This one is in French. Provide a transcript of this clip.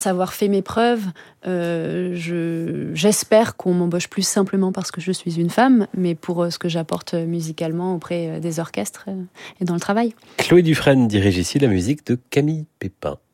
Avoir fait mes preuves, j'espère qu'on m'embauche plus simplement parce que je suis une femme, mais pour ce que j'apporte musicalement auprès des orchestres et dans le travail. Chloé Dufresne dirige ici la musique de Camille Pépin.